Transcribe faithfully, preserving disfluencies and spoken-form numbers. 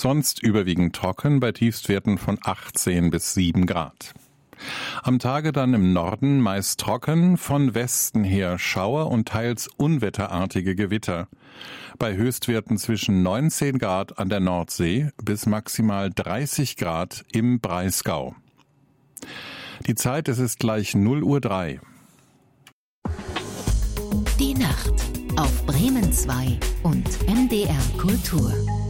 sonst überwiegend trocken bei Tiefstwerten von achtzehn bis sieben Grad. Am Tage dann im Norden meist trocken, von Westen her Schauer und teils unwetterartige Gewitter. Bei Höchstwerten zwischen neunzehn Grad an der Nordsee bis maximal dreißig Grad im Breisgau. Die Zeit, es ist gleich null Uhr drei. Die Nacht auf Bremen zwei und M D R Kultur.